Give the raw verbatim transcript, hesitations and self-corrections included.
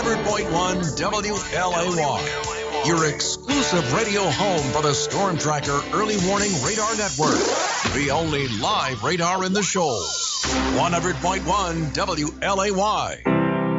hundred point one W L A Y, your exclusive radio home for the Storm Tracker Early Warning Radar Network, the only live radar in the shoals. one hundred point one W L A Y.